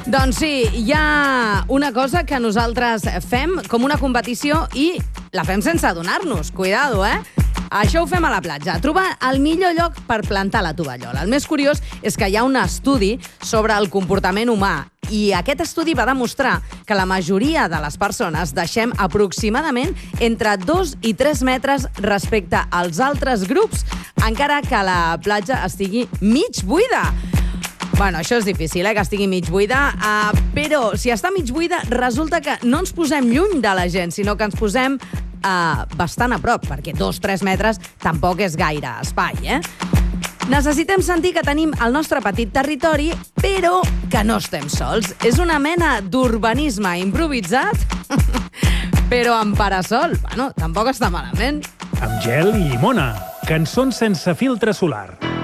Doncs sí, hi ha una cosa que nosaltres fem com una competició i la fem sense adonar-nos. Cuidado, Això ho fem a la platja, trobar el millor lloc per plantar la tovallola. El més curiós és que hi ha un estudi sobre el comportament humà i aquest estudi va demostrar que la majoria de les persones deixem aproximadament entre 2 i 3 metres respecte als altres grups, encara que la platja estigui mig buida. Bueno, això és difícil, que estigui mig buida, però si està mig buida resulta que no ens posem lluny de la gent, sinó que ens posem bastant a prop, perquè 2-3 metres tampoc és gaire espai, Necessitem sentir que tenim el nostre petit territori, però que no estem sols. És una mena d'urbanisme improvisat, però amb parasol. Bueno, tampoc està malament. Amb gel i llimona. Cançons sense filtre solar.